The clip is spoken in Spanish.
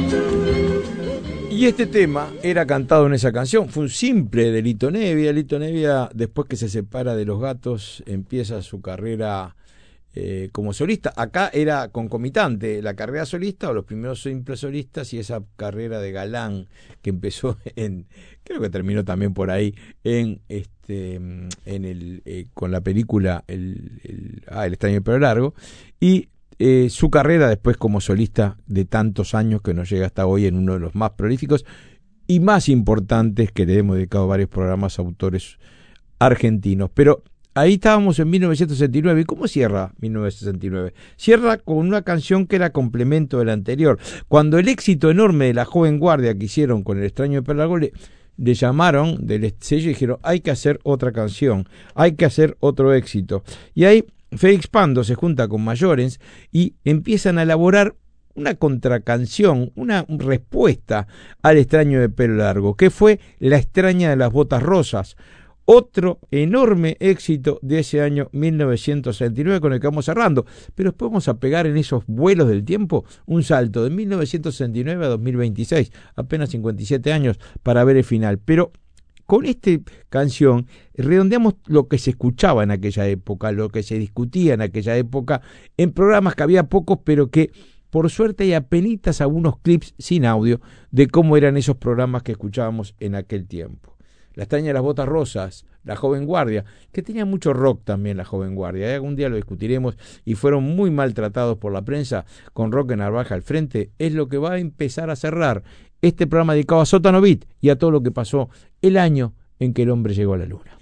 Y este tema era cantado en esa canción, fue un simple de Lito Nebbia. Lito Nebbia, después que se separa de Los Gatos, empieza su carrera como solista. Acá era concomitante la carrera solista o los primeros simples solistas y esa carrera de galán que empezó creo que terminó también por ahí con la película El extraño del pelo largo, y su carrera después como solista de tantos años que nos llega hasta hoy en uno de los más prolíficos y más importantes que le hemos dedicado varios programas a autores argentinos. Pero ahí estábamos en 1969. ¿Y cómo cierra 1969? Cierra con una canción que era complemento de la anterior. Cuando el éxito enorme de La Joven Guardia que hicieron con El extraño de Pelo largo, le llamaron del sello y dijeron, hay que hacer otra canción, hay que hacer otro éxito. Y ahí Félix Pando se junta con Mayores y empiezan a elaborar una contracanción, una respuesta al extraño de Pelo largo, que fue La extraña de las botas rosas, otro enorme éxito de ese año 1969 con el que vamos cerrando. Pero después vamos a pegar en esos vuelos del tiempo un salto de 1969 a 2026, apenas 57 años para ver el final. Pero con esta canción redondeamos lo que se escuchaba en aquella época, lo que se discutía en aquella época, en programas que había pocos, pero que por suerte hay apenitas algunos clips sin audio de cómo eran esos programas que escuchábamos en aquel tiempo. La extraña de las botas rosas, La Joven Guardia, que tenía mucho rock también La Joven Guardia, algún día lo discutiremos, y fueron muy maltratados por la prensa con Roque Narvaja al frente, es lo que va a empezar a cerrar este programa dedicado a Sótano Beat y a todo lo que pasó el año en que el hombre llegó a la luna.